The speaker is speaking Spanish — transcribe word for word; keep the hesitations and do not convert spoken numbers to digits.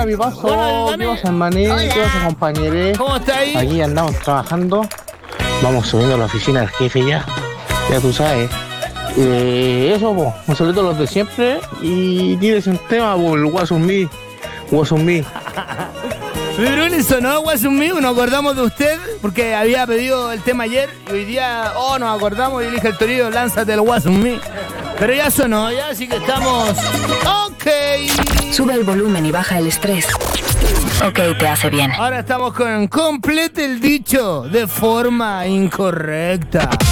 Hola, mi paso. Hola, ¿Qué pasa, mané? ¿Qué pasa, compañeros? ¿Cómo está ahí? Aquí andamos trabajando. Vamos subiendo a la oficina del jefe ya. Ya tú sabes. Eh, eso, po. Un saludo a los de siempre. Y tienes un tema, po, el What's on Me. What's on Me. Pero le sonó What's on Me, nos acordamos de usted, porque había pedido el tema ayer y hoy día, oh, nos acordamos y le dije al Torito, lánzate el What's on Me. Pero ya sonó, ya, así que estamos... Ok. Sube el volumen y baja el estrés. Ok, te hace bien. Ahora estamos con complete el dicho de forma incorrecta.